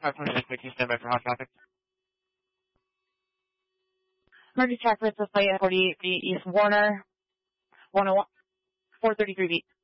526, make you stand by for hot traffic. Emergency track for flight 48 feet East Warner, 101, 433 feet.